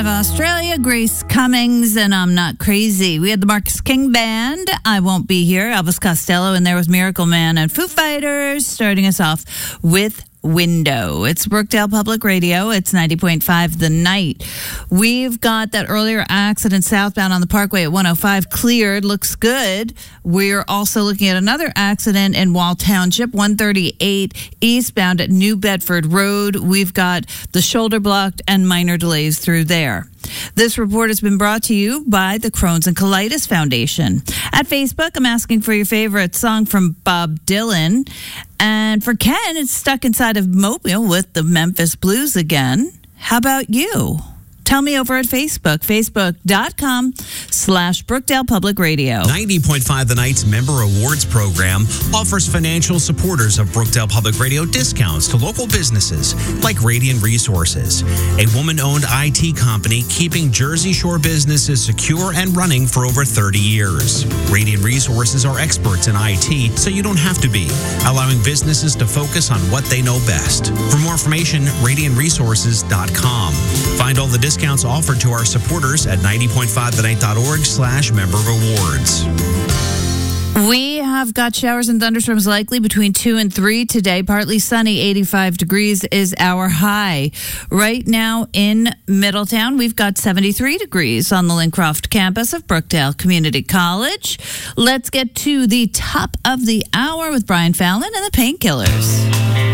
Australia, Grace Cummings, and I'm Not Crazy. We had the Marcus King Band, I Won't Be Here, Elvis Costello, and there was Miracle Man and Foo Fighters, starting us off with Window. It's Brookdale Public Radio. It's 90.5 The Night. We've got that earlier accident southbound on the Parkway at 105 cleared. Looks good. We're also looking at another accident in Wall Township, 138 eastbound at New Bedford Road. We've got the shoulder blocked and minor delays through there. This report has been brought to you by the Crohn's and Colitis Foundation. At Facebook, I'm asking for your favorite song from Bob Dylan. And for Ken, it's stuck inside of Mobile with the Memphis Blues again. How about you? Tell me over at Facebook, facebook.com/Brookdale Public Radio. 90.5 The Night's Member Awards Program offers financial supporters of Brookdale Public Radio discounts to local businesses like Radiant Resources, a woman-owned IT company keeping Jersey Shore businesses secure and running for over 30 years. Radiant Resources are experts in IT, so you don't have to be, allowing businesses to focus on what they know best. For more information, radiantresources.com. Find all the discounts offered to our supporters at 90.5thenight.org/member rewards. We have got showers and thunderstorms likely between 2 and 3 today. Partly sunny, 85 degrees is our high. Right now in Middletown, we've got 73 degrees on the Lincroft campus of Brookdale Community College. Let's get to the top of the hour with Brian Fallon and the Painkillers.